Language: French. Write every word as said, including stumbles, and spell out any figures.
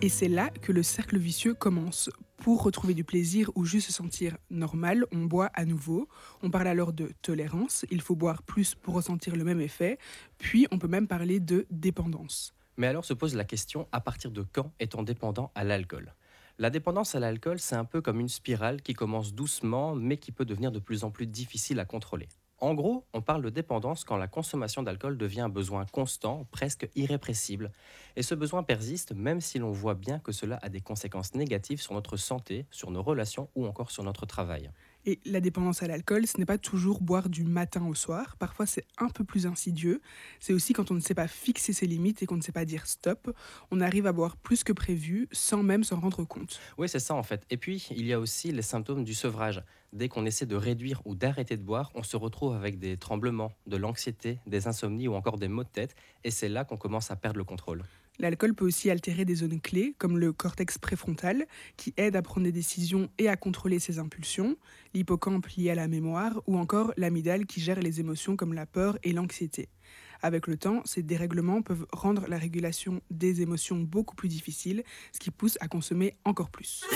Et c'est là que le cercle vicieux commence. Pour retrouver du plaisir ou juste se sentir normal, on boit à nouveau. On parle alors de tolérance, il faut boire plus pour ressentir le même effet. Puis on peut même parler de dépendance. Mais alors se pose la question, à partir de quand est-on dépendant à l'alcool? La dépendance à l'alcool, c'est un peu comme une spirale qui commence doucement, mais qui peut devenir de plus en plus difficile à contrôler. En gros, on parle de dépendance quand la consommation d'alcool devient un besoin constant, presque irrépressible. Et ce besoin persiste même si l'on voit bien que cela a des conséquences négatives sur notre santé, sur nos relations ou encore sur notre travail. Et la dépendance à l'alcool, ce n'est pas toujours boire du matin au soir. Parfois, c'est un peu plus insidieux. C'est aussi quand on ne sait pas fixer ses limites et qu'on ne sait pas dire stop. On arrive à boire plus que prévu sans même s'en rendre compte. Oui, c'est ça en fait. Et puis, il y a aussi les symptômes du sevrage. Dès qu'on essaie de réduire ou d'arrêter de boire, on se retrouve avec des tremblements, de l'anxiété, des insomnies ou encore des maux de tête. Et c'est là qu'on commence à perdre le contrôle. L'alcool peut aussi altérer des zones clés, comme le cortex préfrontal, qui aide à prendre des décisions et à contrôler ses impulsions, l'hippocampe lié à la mémoire, ou encore l'amygdale qui gère les émotions comme la peur et l'anxiété. Avec le temps, ces dérèglements peuvent rendre la régulation des émotions beaucoup plus difficile, ce qui pousse à consommer encore plus.